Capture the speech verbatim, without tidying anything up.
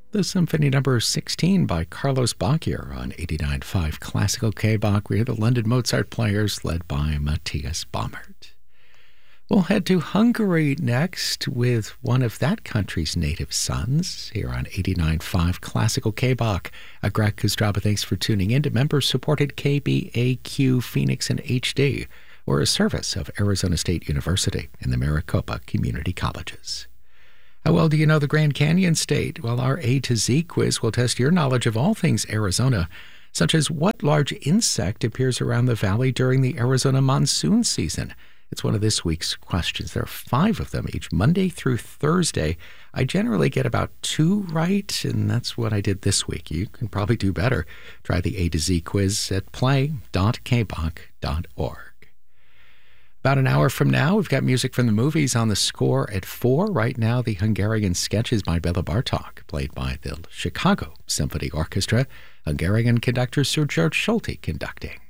The Symphony Number sixteen by Carlos Bacchier on eighty-nine point five Classical K-Bach. We hear the London Mozart Players led by Matthias Baumert. We'll head to Hungary next with one of that country's native sons here on eighty-nine point five Classical K-Bach. Uh, Greg Kostraba, thanks for tuning in to member-supported K B A Q Phoenix in H D. We're a service of Arizona State University and the Maricopa Community Colleges. How well do you know the Grand Canyon State? Well, our A to Z quiz will test your knowledge of all things Arizona, such as what large insect appears around the valley during the Arizona monsoon season. It's one of this week's questions. There are five of them each Monday through Thursday. I generally get about two right, and that's what I did this week. You can probably do better. Try the A to Z quiz at play dot k bach dot org. About an hour from now, we've got music from the movies on the score at four. Right now, the Hungarian Sketches by Bela Bartok, played by the Chicago Symphony Orchestra. Hungarian conductor Sir George Solti conducting.